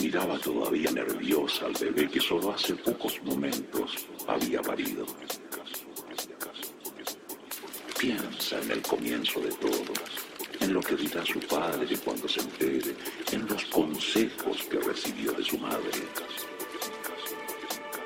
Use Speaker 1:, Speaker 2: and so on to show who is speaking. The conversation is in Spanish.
Speaker 1: Miraba todavía nerviosa al bebé que solo hace pocos momentos había parido. Piensa en el comienzo de todo, en lo que dirá su padre cuando se entere, en los consejos que recibió de su madre.